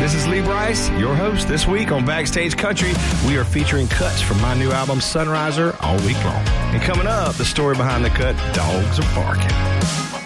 this is Lee Bryce, your host. This week on Backstage Country, we are featuring cuts from my new album, Sunriser, all week long. And coming up, the story behind the cut, Dogs Are Barking.